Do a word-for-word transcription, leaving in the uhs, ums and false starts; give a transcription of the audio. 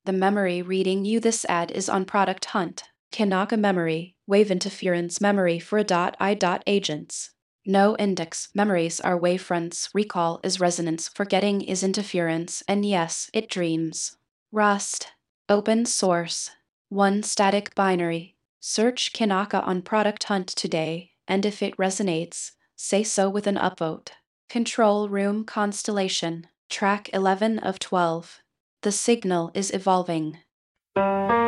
The memory reading you this ad is on Product Hunt. Kanaka memory, wave interference memory for a dot I dot agents. No index memories are wavefronts, recall is resonance, forgetting is interference, and yes, it dreams. Rust. Open source. One static binary. Search Kanaka on Product Hunt today, and if it resonates, say so with an upvote. Control Room Constellation, track eleven of twelve. The signal is evolving.